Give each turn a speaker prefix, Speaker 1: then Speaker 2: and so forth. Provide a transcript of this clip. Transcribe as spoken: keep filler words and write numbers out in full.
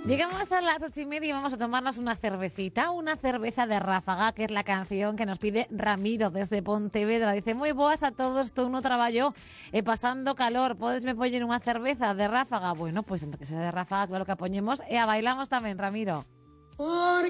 Speaker 1: Llegamos a las ocho y media y vamos a tomarnos una cervecita, una cerveza de Ráfaga, que es la canción que nos pide Ramiro desde Pontevedra. Dice, muy boas a todos, tú no traballo eh, pasando calor, podes me poñer unha cerveza de Ráfaga? Bueno, pues entre que sea de Ráfaga, claro que a poñemos e a bailamos tamén, Ramiro.